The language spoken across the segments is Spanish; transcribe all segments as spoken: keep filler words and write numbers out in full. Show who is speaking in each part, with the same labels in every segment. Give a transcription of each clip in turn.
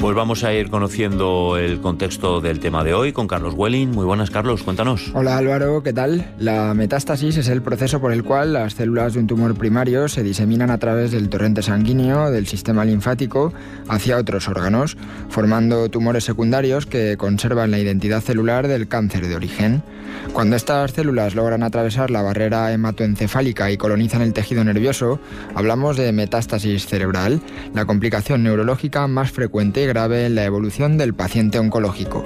Speaker 1: Pues vamos a ir conociendo el contexto del tema de hoy con Carlos Welling. Muy buenas, Carlos, cuéntanos.
Speaker 2: Hola Álvaro, ¿qué tal? La metástasis es el proceso por el cual las células de un tumor primario se diseminan a través del torrente sanguíneo del sistema linfático hacia otros órganos, formando tumores secundarios que conservan la identidad celular del cáncer de origen. Cuando estas células logran atravesar la barrera hematoencefálica y colonizan el tejido nervioso, hablamos de metástasis cerebral, la complicación neurológica más frecuente y grave en la evolución del paciente oncológico.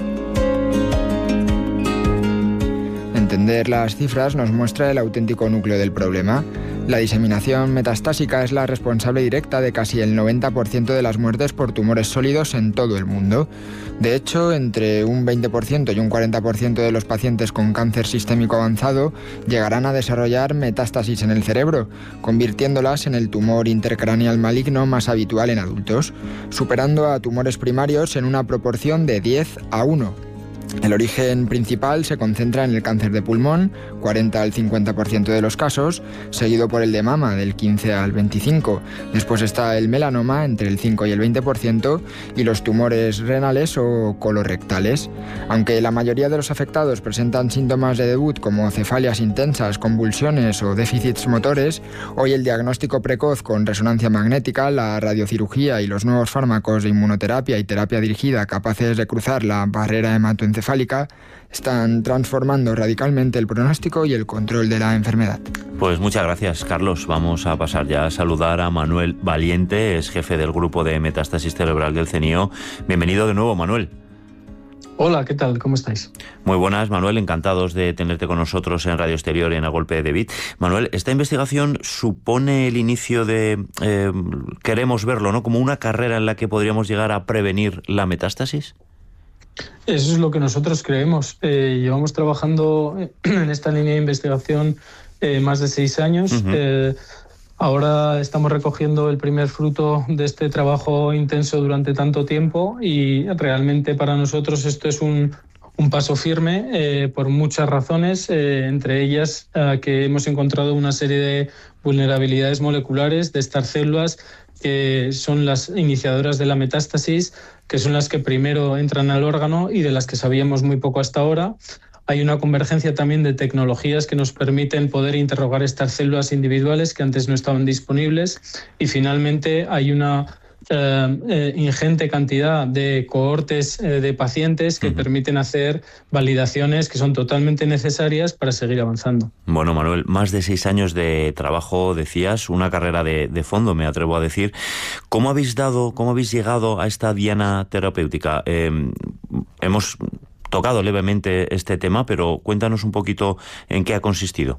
Speaker 2: Entender las cifras nos muestra el auténtico núcleo del problema. La diseminación metastásica es la responsable directa de casi el noventa por ciento de las muertes por tumores sólidos en todo el mundo. De hecho, entre un veinte por ciento y un cuarenta por ciento de los pacientes con cáncer sistémico avanzado llegarán a desarrollar metástasis en el cerebro, convirtiéndolas en el tumor intercraneal maligno más habitual en adultos, superando a tumores primarios en una proporción de diez a uno. El origen principal se concentra en el cáncer de pulmón, cuarenta al cincuenta por ciento de los casos, seguido por el de mama, del quince al veinticinco por ciento. Después está el melanoma, entre el cinco y el veinte por ciento, y los tumores renales o colorectales. Aunque la mayoría de los afectados presentan síntomas de debut como cefalias intensas, convulsiones o déficits motores, hoy el diagnóstico precoz con resonancia magnética, la radiocirugía y los nuevos fármacos de inmunoterapia y terapia dirigida capaces de cruzar la barrera hematoencefálica están transformando radicalmente el pronóstico y el control de la enfermedad.
Speaker 1: Pues muchas gracias, Carlos. Vamos a pasar ya a saludar a Manuel Valiente, es jefe del grupo de metástasis cerebral del CENIO. Bienvenido de nuevo, Manuel.
Speaker 3: Hola, ¿qué tal? ¿Cómo estáis?
Speaker 1: Muy buenas, Manuel. Encantados de tenerte con nosotros en Radio Exterior y en A Golpe de Bit. Manuel, esta investigación supone el inicio de, eh, queremos verlo, ¿no?, como una carrera en la que podríamos llegar a prevenir la metástasis.
Speaker 3: Eso es lo que nosotros creemos. Eh, llevamos trabajando en esta línea de investigación eh, más de seis años. Uh-huh. Eh, ahora estamos recogiendo el primer fruto de este trabajo intenso durante tanto tiempo y realmente para nosotros esto es un, un paso firme eh, por muchas razones, eh, entre ellas eh, que hemos encontrado una serie de vulnerabilidades moleculares de estas células que son las iniciadoras de la metástasis, que son las que primero entran al órgano y de las que sabíamos muy poco hasta ahora. Hay una convergencia también de tecnologías que nos permiten poder interrogar estas células individuales que antes no estaban disponibles. Y finalmente hay una eh, eh, ingente cantidad de cohortes eh, de pacientes que uh-huh. permiten hacer validaciones que son totalmente necesarias para seguir avanzando.
Speaker 1: Bueno, Manuel, más de seis años de trabajo, decías, una carrera de, de fondo, me atrevo a decir. ¿Cómo habéis dado, cómo habéis llegado a esta diana terapéutica? Eh, hemos tocado levemente este tema, pero cuéntanos un poquito en qué ha consistido.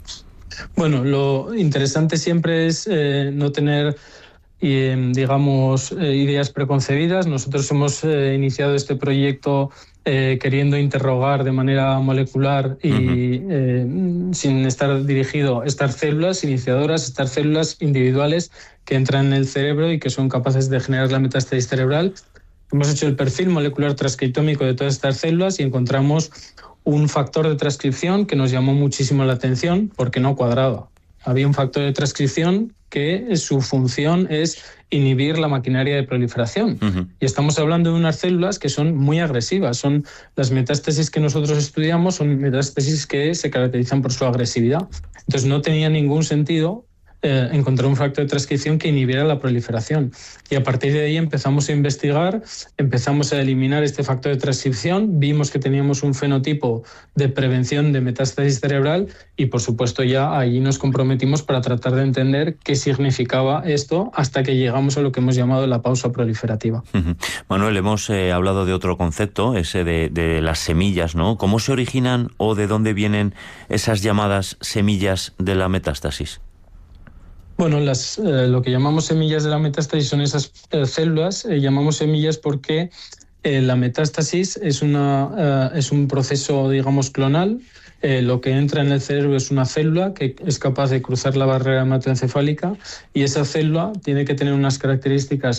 Speaker 3: Bueno, lo interesante siempre es eh, no tener y, digamos, eh, ideas preconcebidas. Nosotros hemos eh, iniciado este proyecto eh, queriendo interrogar de manera molecular y uh-huh. eh, sin estar dirigido a estas células iniciadoras, estas células individuales que entran en el cerebro y que son capaces de generar la metástasis cerebral. Hemos hecho el perfil molecular transcriptómico de todas estas células y encontramos un factor de transcripción que nos llamó muchísimo la atención porque no cuadraba. Había un factor de transcripción que su función es inhibir la maquinaria de proliferación. Uh-huh. Y estamos hablando de unas células que son muy agresivas. Son las metástasis que nosotros estudiamos, son metástasis que se caracterizan por su agresividad. Entonces no tenía ningún sentido Eh, encontrar un factor de transcripción que inhibiera la proliferación. Y a partir de ahí empezamos a investigar, empezamos a eliminar este factor de transcripción, vimos que teníamos un fenotipo de prevención de metástasis cerebral y, por supuesto, ya allí nos comprometimos para tratar de entender qué significaba esto hasta que llegamos a lo que hemos llamado la pausa proliferativa.
Speaker 1: Uh-huh. Manuel, hemos eh, hablado de otro concepto, ese de, de las semillas, ¿no? ¿Cómo se originan o de dónde vienen esas llamadas semillas de la metástasis?
Speaker 3: Bueno, las, eh, lo que llamamos semillas de la metástasis son esas eh, células, eh, llamamos semillas porque eh, la metástasis es, una, eh, es un proceso, digamos, clonal. Eh, lo que entra en el cerebro es una célula que es capaz de cruzar la barrera hematoencefálica y esa célula tiene que tener unas características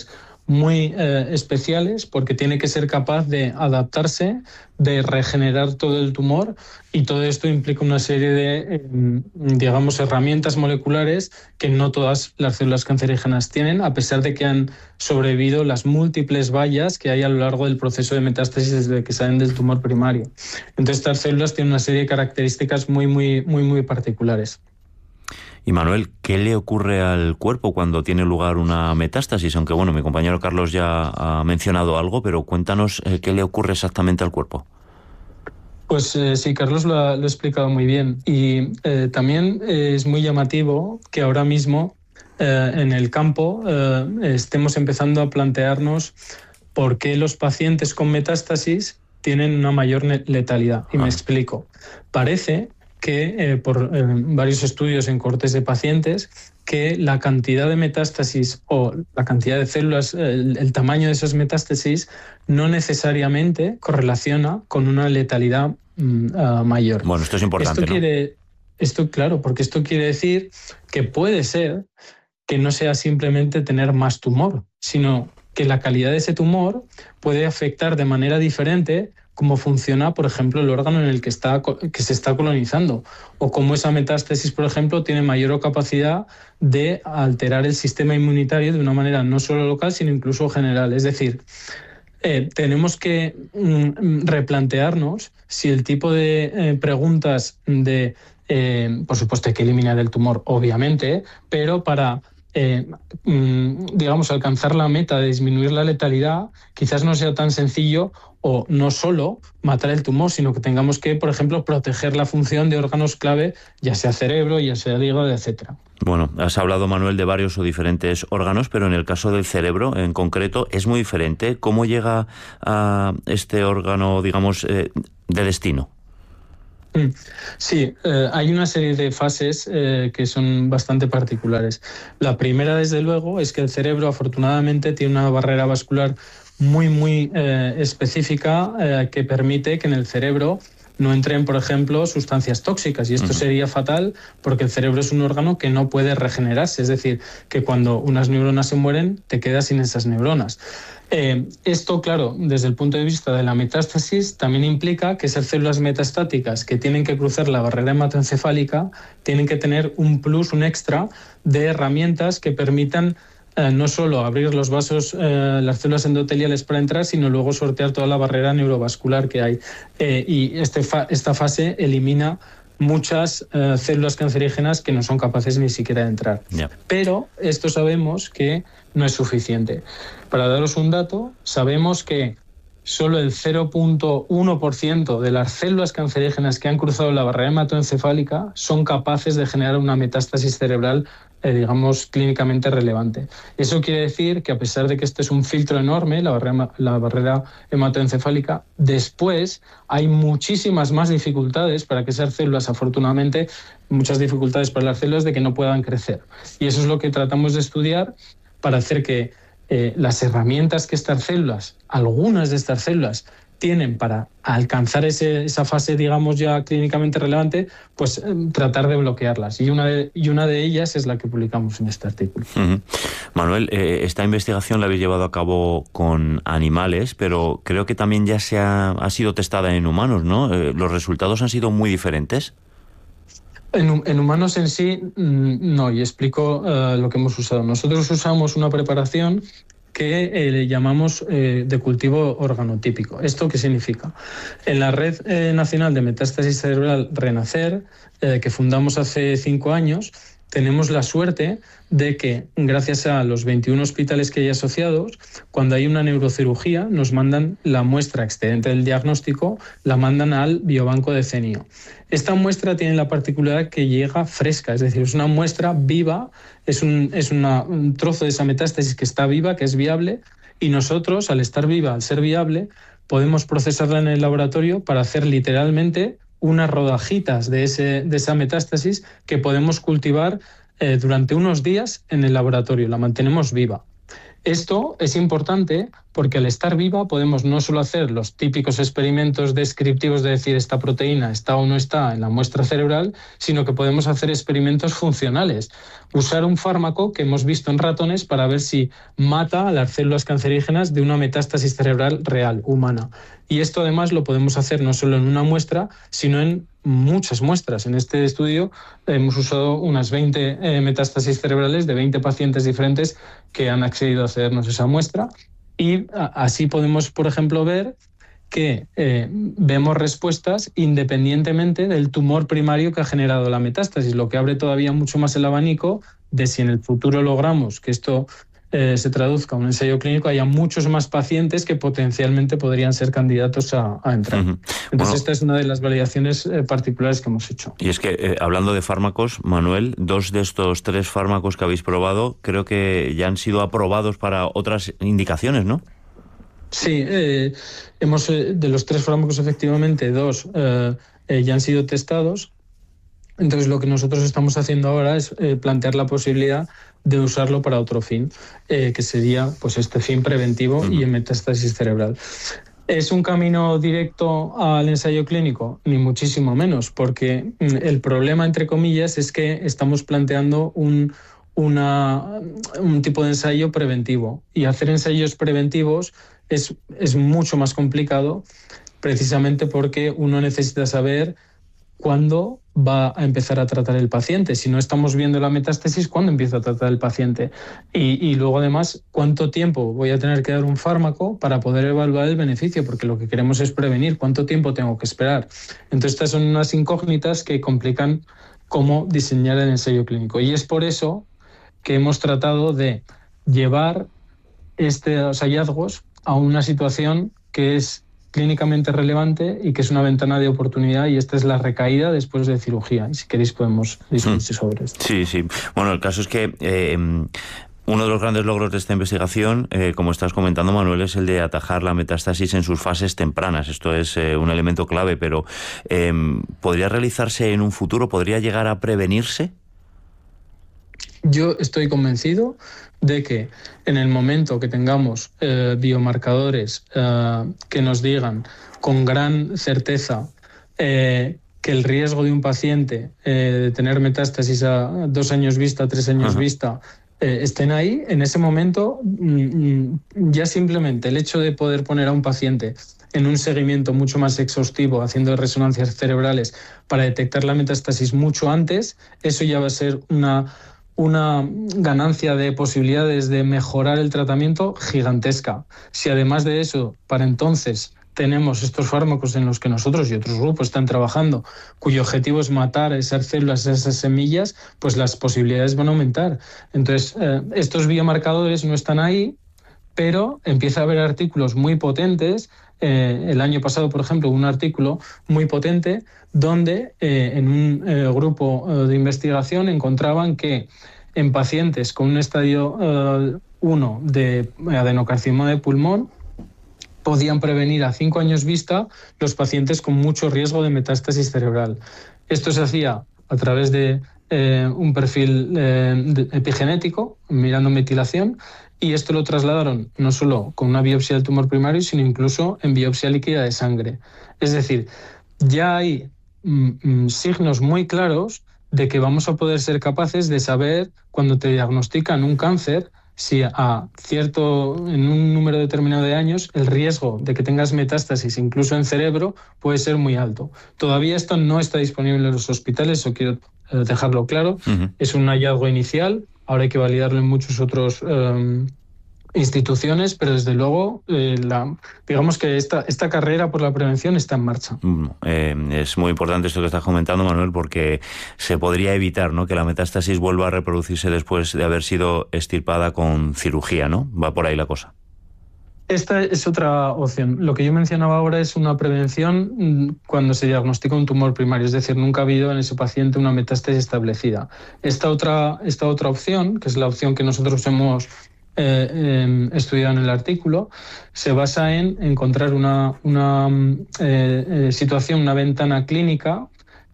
Speaker 3: muy eh, especiales, porque tiene que ser capaz de adaptarse, de regenerar todo el tumor, y todo esto implica una serie de, eh, digamos, herramientas moleculares que no todas las células cancerígenas tienen, a pesar de que han sobrevivido las múltiples vallas que hay a lo largo del proceso de metástasis desde que salen del tumor primario. Entonces, estas células tienen una serie de características muy, muy, muy, muy particulares.
Speaker 1: Y Manuel, ¿qué le ocurre al cuerpo cuando tiene lugar una metástasis? Aunque bueno, mi compañero Carlos ya ha mencionado algo, pero cuéntanos eh, qué le ocurre exactamente al cuerpo.
Speaker 3: Pues eh, sí, Carlos lo ha, lo ha explicado muy bien. Y eh, también eh, es muy llamativo que ahora mismo eh, en el campo eh, estemos empezando a plantearnos por qué los pacientes con metástasis tienen una mayor letalidad. Y ah. me explico. Parece que eh, por eh, varios estudios en cohortes de pacientes, que la cantidad de metástasis o la cantidad de células, el, el tamaño de esas metástasis, no necesariamente correlaciona con una letalidad mm, uh, mayor.
Speaker 1: Bueno, esto es importante,
Speaker 3: esto
Speaker 1: ¿no?
Speaker 3: Quiere, esto, claro, porque esto quiere decir que puede ser que no sea simplemente tener más tumor, sino que la calidad de ese tumor puede afectar de manera diferente cómo funciona, por ejemplo, el órgano en el que, está, que se está colonizando, o cómo esa metástasis, por ejemplo, tiene mayor capacidad de alterar el sistema inmunitario de una manera no solo local, sino incluso general. Es decir, eh, tenemos que mm, replantearnos si el tipo de eh, preguntas de, eh, por supuesto, hay que eliminar el tumor, obviamente, pero para Eh, digamos, alcanzar la meta de disminuir la letalidad, quizás no sea tan sencillo o no solo matar el tumor, sino que tengamos que, por ejemplo, proteger la función de órganos clave, ya sea cerebro, ya sea el hígado, etcétera.
Speaker 1: Bueno, has hablado, Manuel, de varios o diferentes órganos, pero en el caso del cerebro en concreto es muy diferente. ¿Cómo llega a este órgano, digamos, eh, de destino?
Speaker 3: Sí, eh, hay una serie de fases eh, que son bastante particulares. La primera, desde luego, es que el cerebro afortunadamente tiene una barrera vascular muy, muy eh, específica eh, que permite que en el cerebro no entren, por ejemplo, sustancias tóxicas, y esto uh-huh. sería fatal porque el cerebro es un órgano que no puede regenerarse, es decir, que cuando unas neuronas se mueren te quedas sin esas neuronas. Eh, esto, claro, desde el punto de vista de la metástasis, también implica que esas células metastáticas que tienen que cruzar la barrera hematoencefálica tienen que tener un plus, un extra de herramientas que permitan eh, no solo abrir los vasos, eh, las células endoteliales para entrar, sino luego sortear toda la barrera neurovascular que hay. Eh, y este fa- esta fase elimina muchas eh, células cancerígenas que no son capaces ni siquiera de entrar. Yeah. Pero esto sabemos que no es suficiente. Para daros un dato, sabemos que solo el cero punto uno por ciento de las células cancerígenas que han cruzado la barrera hematoencefálica son capaces de generar una metástasis cerebral, eh, digamos, clínicamente relevante. Eso quiere decir que, a pesar de que este es un filtro enorme, la barrera, la barrera hematoencefálica, después hay muchísimas más dificultades para que esas células, afortunadamente, muchas dificultades para las células de que no puedan crecer. Y eso es lo que tratamos de estudiar para hacer que Eh, las herramientas que estas células, algunas de estas células, tienen para alcanzar ese, esa fase, digamos, ya clínicamente relevante, pues eh, tratar de bloquearlas. Y una de, y una de ellas es la que publicamos en este artículo.
Speaker 1: Uh-huh. Manuel, eh, esta investigación la habéis llevado a cabo con animales, pero creo que también ya se ha, ha sido testada en humanos, ¿no? Eh, ¿Los resultados han sido muy diferentes?
Speaker 3: En, en humanos en sí, no, y explico uh, lo que hemos usado. Nosotros usamos una preparación que eh, le llamamos eh, de cultivo organotípico. ¿Esto qué significa? En la Red eh, Nacional de Metástasis Cerebral Renacer, eh, que fundamos hace cinco años, tenemos la suerte de que, gracias a los veintiún hospitales que hay asociados, cuando hay una neurocirugía, nos mandan la muestra excedente del diagnóstico, la mandan al biobanco de C E N I O. Esta muestra tiene la particularidad que llega fresca, es decir, es una muestra viva, es, un, es una, un trozo de esa metástasis que está viva, que es viable, y nosotros, al estar viva, al ser viable, podemos procesarla en el laboratorio para hacer literalmente unas rodajitas de, ese, de esa metástasis que podemos cultivar eh, durante unos días en el laboratorio, la mantenemos viva. Esto es importante porque al estar viva podemos no solo hacer los típicos experimentos descriptivos de decir esta proteína está o no está en la muestra cerebral, sino que podemos hacer experimentos funcionales. Usar un fármaco que hemos visto en ratones para ver si mata a las células cancerígenas de una metástasis cerebral real, humana. Y esto además lo podemos hacer no solo en una muestra, sino en muchas muestras. En este estudio hemos usado unas veinte eh, metástasis cerebrales de veinte pacientes diferentes que han accedido a cedernos esa muestra. Y a, así podemos, por ejemplo, ver que eh, vemos respuestas independientemente del tumor primario que ha generado la metástasis, lo que abre todavía mucho más el abanico de si en el futuro logramos que esto eh, se traduzca en un ensayo clínico, haya muchos más pacientes que potencialmente podrían ser candidatos a, a entrar. Uh-huh. Entonces, bueno, esta es una de las validaciones eh, particulares que hemos hecho.
Speaker 1: Y es que, eh, hablando de fármacos, Manuel, dos de estos tres fármacos que habéis probado creo que ya han sido aprobados para otras indicaciones, ¿no?
Speaker 3: Sí, eh, hemos eh, de los tres fármacos, efectivamente, dos eh, eh, ya han sido testados. Entonces, lo que nosotros estamos haciendo ahora es eh, plantear la posibilidad de usarlo para otro fin, eh, que sería pues este fin preventivo uh-huh. y en metástasis cerebral. ¿Es un camino directo al ensayo clínico? Ni muchísimo menos, porque el problema, entre comillas, es que estamos planteando un, una, un tipo de ensayo preventivo. Y hacer ensayos preventivos es, es mucho más complicado, precisamente porque uno necesita saber cuándo va a empezar a tratar el paciente. Si no estamos viendo la metástasis, ¿cuándo empieza a tratar el paciente? Y, y luego, además, ¿cuánto tiempo voy a tener que dar un fármaco para poder evaluar el beneficio? Porque lo que queremos es prevenir. ¿Cuánto tiempo tengo que esperar? Entonces, estas son unas incógnitas que complican cómo diseñar el ensayo clínico. Y es por eso que hemos tratado de llevar estos hallazgos a una situación que es clínicamente relevante y que es una ventana de oportunidad, y esta es la recaída después de cirugía. Y si queréis podemos discutir mm. sobre esto.
Speaker 1: Sí, sí. Bueno, el caso es que eh, uno de los grandes logros de esta investigación, eh, como estás comentando, Manuel, es el de atajar la metástasis en sus fases tempranas. Esto es eh, un elemento clave, pero eh, ¿podría realizarse en un futuro? ¿Podría llegar a prevenirse?
Speaker 3: Yo estoy convencido de que en el momento que tengamos eh, biomarcadores eh, que nos digan con gran certeza eh, que el riesgo de un paciente eh, de tener metástasis a dos años vista, tres años Ajá. vista, eh, estén ahí, en ese momento mm, ya simplemente el hecho de poder poner a un paciente en un seguimiento mucho más exhaustivo, haciendo resonancias cerebrales para detectar la metástasis mucho antes, eso ya va a ser una... una ganancia de posibilidades de mejorar el tratamiento gigantesca. Si además de eso, para entonces tenemos estos fármacos en los que nosotros y otros grupos están trabajando, cuyo objetivo es matar esas células, esas semillas, pues las posibilidades van a aumentar. Entonces, eh, estos biomarcadores no están ahí, pero empieza a haber artículos muy potentes. Eh, el año pasado, por ejemplo, un artículo muy potente donde eh, en un eh, grupo eh, de investigación encontraban que en pacientes con un estadio uno eh, de adenocarcinoma de pulmón podían prevenir a cinco años vista los pacientes con mucho riesgo de metástasis cerebral. Esto se hacía a través de eh, un perfil eh, de, epigenético, mirando metilación, y esto lo trasladaron no solo con una biopsia del tumor primario, sino incluso en biopsia líquida de sangre. Es decir, ya hay mm, signos muy claros de que vamos a poder ser capaces de saber, cuando te diagnostican un cáncer, si a cierto, en un número determinado de años, el riesgo de que tengas metástasis, incluso en cerebro, puede ser muy alto. Todavía esto no está disponible en los hospitales, eso quiero dejarlo claro. Uh-huh. Es un hallazgo inicial, ahora hay que validarlo en muchos otros um, instituciones, pero desde luego, eh, la, digamos que esta, esta carrera por la prevención está en marcha.
Speaker 1: Eh, es muy importante esto que estás comentando, Manuel, porque se podría evitar, ¿no?, que la metástasis vuelva a reproducirse después de haber sido extirpada con cirugía, ¿no? Va por ahí la cosa.
Speaker 3: Esta es otra opción. Lo que yo mencionaba ahora es una prevención cuando se diagnostica un tumor primario, es decir, nunca ha habido en ese paciente una metástasis establecida. Esta otra, esta otra opción, que es la opción que nosotros hemos eh, eh, estudiado en el artículo, se basa en encontrar una, una eh, eh, situación, una ventana clínica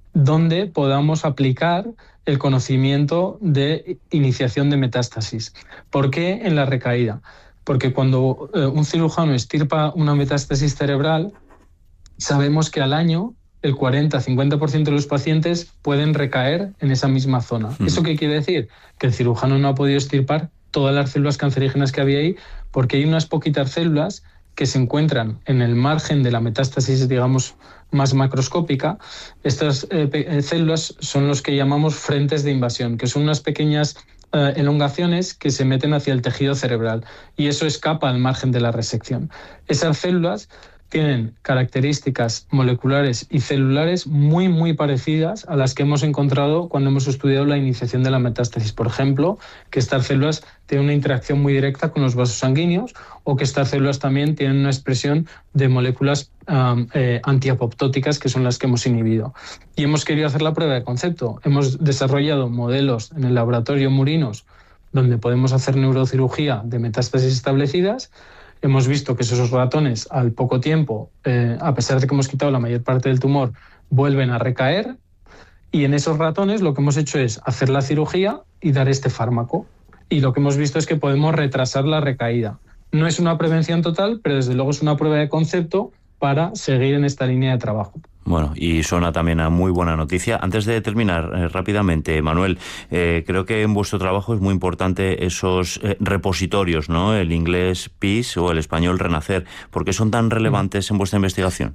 Speaker 3: donde podamos aplicar el conocimiento de iniciación de metástasis. ¿Por qué en la recaída? Porque cuando eh, un cirujano extirpa una metástasis cerebral, sabemos que al año el cuarenta a cincuenta por ciento de los pacientes pueden recaer en esa misma zona. Mm. ¿Eso qué quiere decir? Que el cirujano no ha podido extirpar todas las células cancerígenas que había ahí, porque hay unas poquitas células que se encuentran en el margen de la metástasis, digamos, más macroscópica. Estas eh, células son los que llamamos frentes de invasión, que son unas pequeñas eh, elongaciones que se meten hacia el tejido cerebral, y eso escapa al margen de la resección. Esas células tienen características moleculares y celulares muy, muy parecidas a las que hemos encontrado cuando hemos estudiado la iniciación de la metástasis. Por ejemplo, que estas células tienen una interacción muy directa con los vasos sanguíneos, o que estas células también tienen una expresión de moléculas um, eh, antiapoptóticas, que son las que hemos inhibido. Y hemos querido hacer la prueba de concepto. Hemos desarrollado modelos en el laboratorio Murinos, donde podemos hacer neurocirugía de metástasis establecidas. Hemos visto que esos ratones, al poco tiempo, eh, a pesar de que hemos quitado la mayor parte del tumor, vuelven a recaer, y en esos ratones lo que hemos hecho es hacer la cirugía y dar este fármaco. Y lo que hemos visto es que podemos retrasar la recaída. No es una prevención total, pero desde luego es una prueba de concepto para seguir en esta línea de trabajo.
Speaker 1: Bueno, y suena también a muy buena noticia. Antes de terminar, eh, rápidamente, Manuel, eh, creo que en vuestro trabajo es muy importante esos eh, repositorios, ¿no? El inglés P I S o el español Renacer. ¿Por qué son tan relevantes en vuestra investigación?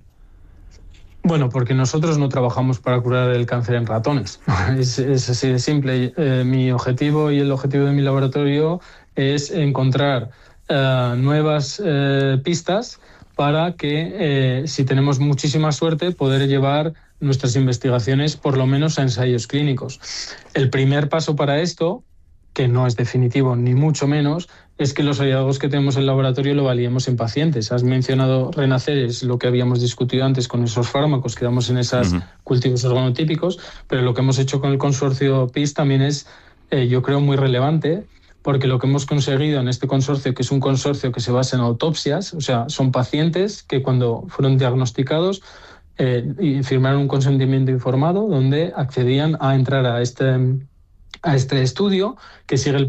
Speaker 3: Bueno, porque nosotros no trabajamos para curar el cáncer en ratones. Es, es así de simple. Eh, mi objetivo y el objetivo de mi laboratorio es encontrar eh, nuevas eh, pistas para que, eh, si tenemos muchísima suerte, poder llevar nuestras investigaciones por lo menos a ensayos clínicos. El primer paso para esto, que no es definitivo ni mucho menos, es que los hallazgos que tenemos en el laboratorio lo validemos en pacientes. Has mencionado Renacer, es lo que habíamos discutido antes con esos fármacos que damos en esos uh-huh. cultivos organotípicos, pero lo que hemos hecho con el consorcio P I S también es, eh, yo creo, muy relevante, porque lo que hemos conseguido en este consorcio, que es un consorcio que se basa en autopsias, o sea, son pacientes que cuando fueron diagnosticados eh, y firmaron un consentimiento informado donde accedían a entrar a este, a este estudio que sigue el